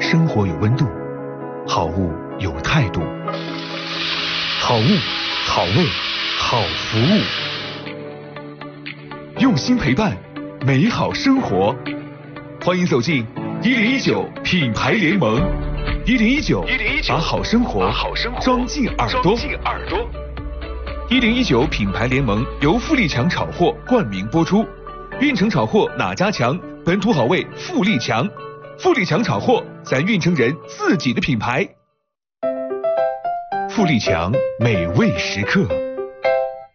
生活有温度，好物有态度，好物、好味、好服务，用心陪伴，美好生活。欢迎走进1019品牌联盟，1019把好生活装进耳朵。1019品牌联盟由富力强炒货冠名播出。运城炒货哪家强？本土好味富力强，富力强炒货，咱运城人自己的品牌。富力强，美味时刻。